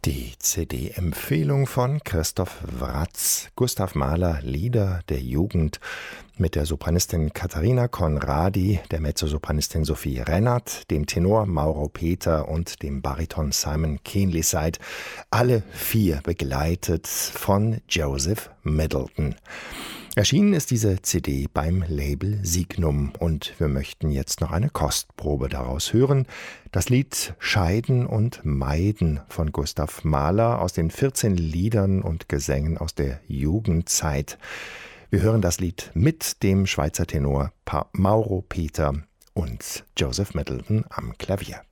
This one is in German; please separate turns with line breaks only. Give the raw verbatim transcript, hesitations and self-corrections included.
Die C D-Empfehlung von Christoph Wratz. Gustav Mahler, Lieder der Jugend, mit der Sopranistin Katharina Conradi, der Mezzosopranistin Sophie Rennert, dem Tenor Mauro Peter und dem Bariton Simon Keenlyside. Alle vier begleitet von Joseph Middleton. Erschienen ist diese C D beim Label Signum und wir möchten jetzt noch eine Kostprobe daraus hören. Das Lied Scheiden und Meiden von Gustav Mahler aus den vierzehn Liedern und Gesängen aus der Jugendzeit. Wir hören das Lied mit dem Schweizer Tenor pa- Mauro Peter und Joseph Middleton am Klavier.